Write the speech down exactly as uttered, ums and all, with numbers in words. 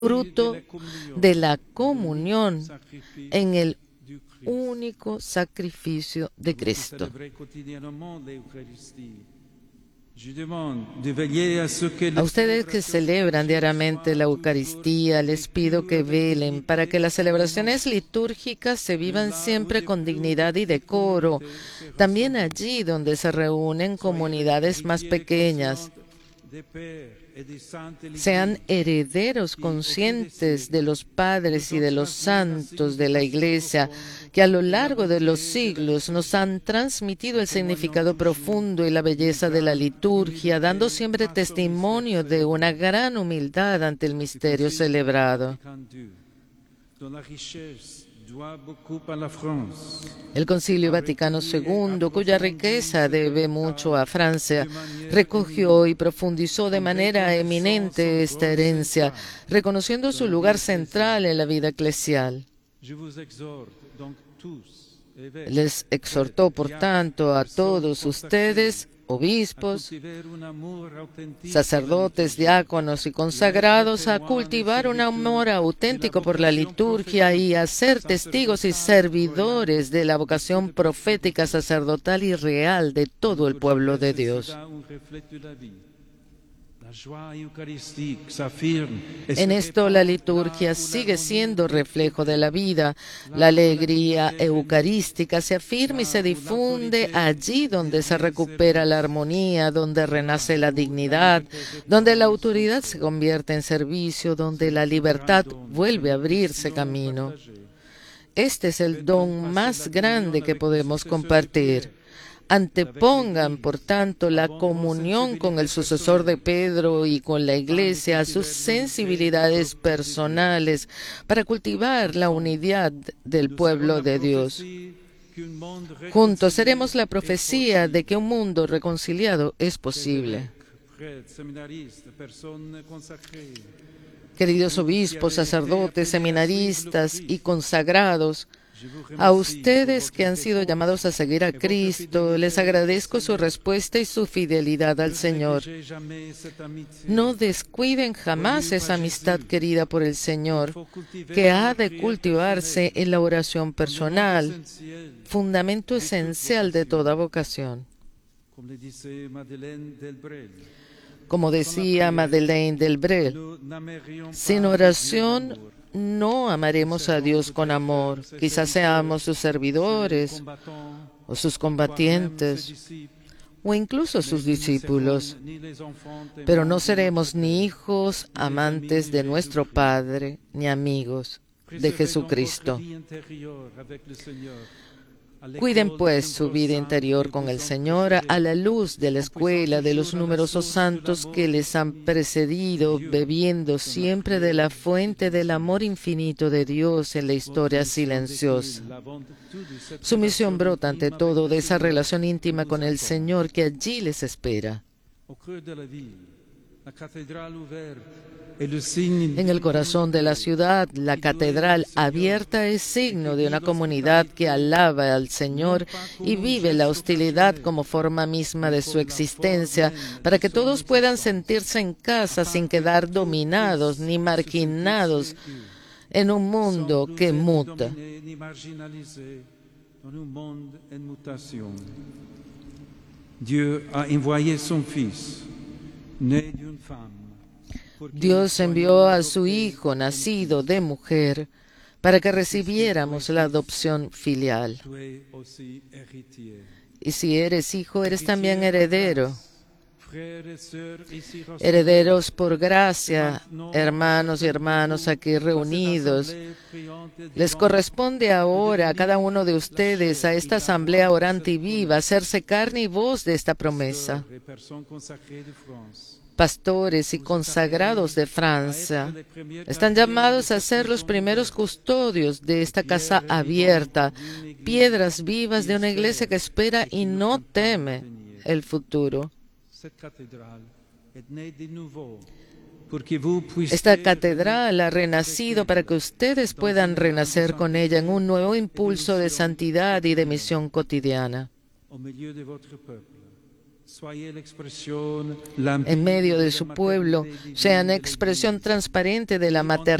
fruto de la comunión en el único sacrificio de Cristo. A ustedes que celebran diariamente la Eucaristía, les pido que velen para que las celebraciones litúrgicas se vivan siempre con dignidad y decoro, también allí donde se reúnen comunidades más pequeñas. Sean herederos conscientes de los padres y de los santos de la Iglesia, que a lo largo de los siglos nos han transmitido el significado profundo y la belleza de la liturgia, dando siempre testimonio de una gran humildad ante el misterio celebrado. El Concilio Vaticano segundo, cuya riqueza debe mucho a Francia, recogió y profundizó de manera eminente esta herencia, reconociendo su lugar central en la vida eclesial. Les exhortó, por tanto, a todos ustedes, obispos, sacerdotes, diáconos y consagrados, a cultivar un amor auténtico por la liturgia y a ser testigos y servidores de la vocación profética, sacerdotal y real de todo el pueblo de Dios. En esto la liturgia sigue siendo reflejo de la vida. La alegría eucarística se afirma y se difunde allí donde se recupera la armonía, donde renace la dignidad, donde la autoridad se convierte en servicio, donde la libertad vuelve a abrirse camino. Este es el don más grande que podemos compartir. Antepongan, por tanto, la comunión con el sucesor de Pedro y con la Iglesia a sus sensibilidades personales para cultivar la unidad del pueblo de Dios. Juntos seremos la profecía de que un mundo reconciliado es posible. Queridos obispos, sacerdotes, seminaristas y consagrados, a ustedes que han sido llamados a seguir a Cristo, les agradezco su respuesta y su fidelidad al Señor. No descuiden jamás esa amistad querida por el Señor, que ha de cultivarse en la oración personal, fundamento esencial de toda vocación. Como decía Madeleine Delbrel, sin oración no amaremos a Dios con amor. Quizás seamos sus servidores o sus combatientes o incluso sus discípulos, pero no seremos ni hijos amantes de nuestro Padre ni amigos de Jesucristo. Cuiden pues su vida interior con el Señor a la luz de la escuela de los numerosos santos que les han precedido, bebiendo siempre de la fuente del amor infinito de Dios en la historia silenciosa. Su misión brota ante todo de esa relación íntima con el Señor que allí les espera. En el corazón de la ciudad, la catedral abierta es signo de una comunidad que alaba al Señor y vive la hostilidad como forma misma de su existencia, para que todos puedan sentirse en casa sin quedar dominados ni marginados en un mundo que muta. Dieu a envoyé son Fils, né d'une femme. Dios envió a su Hijo, nacido de mujer, para que recibiéramos la adopción filial. Y si eres hijo, eres también heredero. Herederos por gracia, hermanos y hermanas aquí reunidos. Les corresponde ahora a cada uno de ustedes, a esta asamblea orante y viva, hacerse carne y voz de esta promesa. Pastores y consagrados de Francia están llamados a ser los primeros custodios de esta casa abierta, piedras vivas de una iglesia que espera y no teme el futuro. Esta catedral ha renacido para que ustedes puedan renacer con ella en un nuevo impulso de santidad y de misión cotidiana. en medio de su pueblo, sean expresión transparente de la maternidad